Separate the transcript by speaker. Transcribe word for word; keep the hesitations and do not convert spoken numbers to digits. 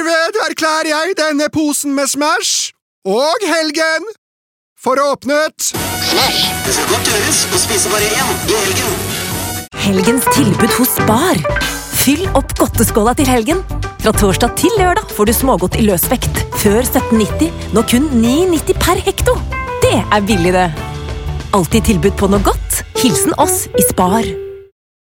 Speaker 1: Herved erklærer jeg denne posen med Smash og helgen for åpnet.
Speaker 2: Smash! Det skal godt gjøres å spise bare én i helgen.
Speaker 3: Helgens tilbud hos Spar. Fyll opp godteskåla til helgen. Fra torsdag til lørdag får du smågodt i løsvekt. Før sytten nitti, nå kun ni nitti per hekto. Det er billig det. Alltid tilbud på noe godt. Hilsen oss i Spar.